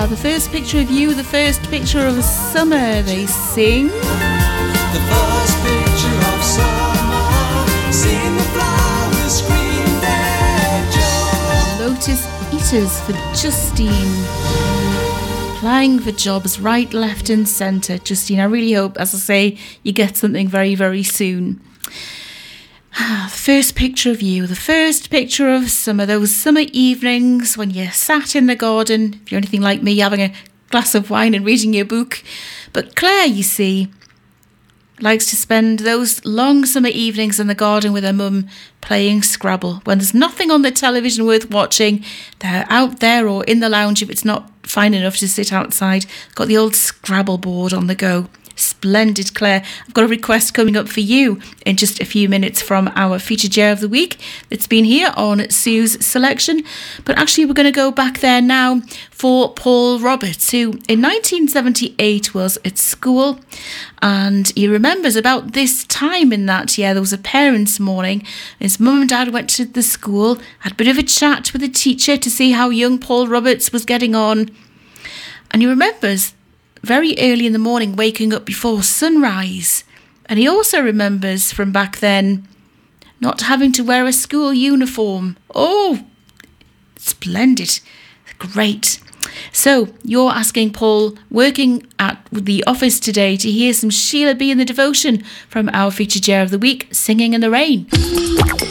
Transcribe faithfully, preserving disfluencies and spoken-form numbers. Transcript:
Ah, the first picture of you, the first picture of summer, they sing. The first picture of summer, seeing the flowers scream their joy. Lotus Eaters for Justine. Applying for jobs right, left and centre. Justine, I really hope, as I say, you get something very, very soon. Ah, the first picture of you, the first picture of summer, those summer evenings when you sat in the garden, if you're anything like me, having a glass of wine and reading your book. But Claire, you see, likes to spend those long summer evenings in the garden with her mum playing Scrabble. When there's nothing on the television worth watching, they're out there or in the lounge if it's not fine enough to sit outside. Got the old Scrabble board on the go. Splendid, Claire. I've got a request coming up for you in just a few minutes from our featured J of the week that's been here on Sue's selection. But actually, we're going to go back there now for Paul Roberts, who in nineteen seventy-eight was at school. And he remembers about this time in that year, there was a parents' morning. His mum and dad went to the school, had a bit of a chat with the teacher to see how young Paul Roberts was getting on. And he remembers very early in the morning waking up before sunrise. And he also remembers from back then not having to wear a school uniform. Oh, splendid. Great. So you're asking Paul, working at the office today, to hear some Sheila B. in the Devotion from our featured J of the week, Singing in the Rain.